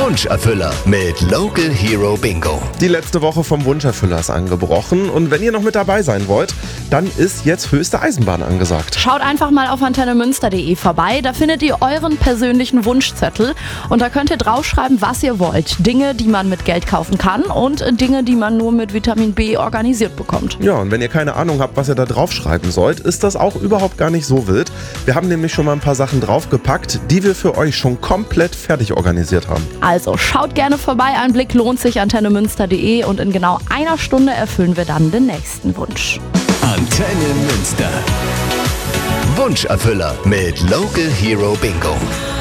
Wunscherfüller mit Local Hero Bingo. Die letzte Woche vom Wunscherfüller ist angebrochen und wenn ihr noch mit dabei sein wollt, dann ist jetzt höchste Eisenbahn angesagt. Schaut einfach mal auf antennemünster.de vorbei, da findet ihr euren persönlichen Wunschzettel und da könnt ihr draufschreiben, was ihr wollt. Dinge, die man mit Geld kaufen kann und Dinge, die man nur mit Vitamin B organisiert bekommt. Ja, und wenn ihr keine Ahnung habt, was ihr da draufschreiben sollt, ist das auch überhaupt gar nicht so wild. Wir haben nämlich schon mal ein paar Sachen draufgepackt, die wir für euch schon komplett fertig organisiert haben. Also schaut gerne vorbei, ein Blick lohnt sich, antennemünster.de und in genau einer Stunde erfüllen wir dann den nächsten Wunsch. Antenne Münster. Wunscherfüller mit Local Hero Bingo.